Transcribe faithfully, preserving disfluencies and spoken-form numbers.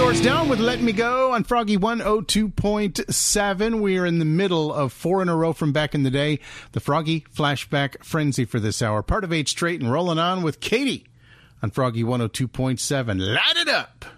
Doors Down with Let Me Go on Froggy one oh two point seven. We are in the middle of four in a row from back in the day. The Froggy Flashback Frenzy for this hour. Part of eight straight and rolling on with Katie on Froggy one oh two point seven. Light it up!